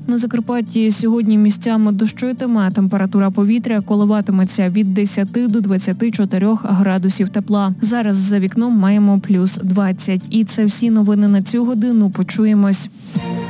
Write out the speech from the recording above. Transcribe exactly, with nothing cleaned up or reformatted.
На Закарпатті сьогодні місцями дощитиме, а температура повітря коливатиметься від десяти до двадцяти чотирьох градусів тепла. Зараз за вікном маємо плюс двадцять. І це всі новини на цю годину. Почуємось.